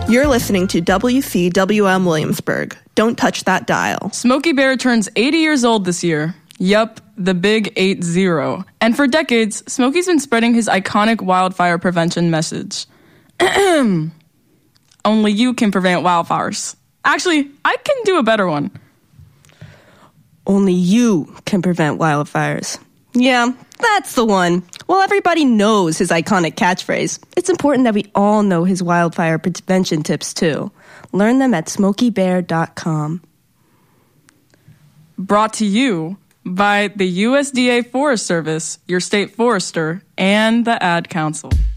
You're listening to WCWM Williamsburg. Don't touch that dial. Smokey Bear turns 80 years old this year. Yup, the big 80. And for decades, Smokey's been spreading his iconic wildfire prevention message. Only you can prevent wildfires. Actually, I can do a better one. Only you can prevent wildfires. Yeah, that's the one. Well, everybody knows his iconic catchphrase. It's important that we all know his wildfire prevention tips, too. Learn them at smokeybear.com. Brought to you by the USDA Forest Service, your state forester, and the Ad Council.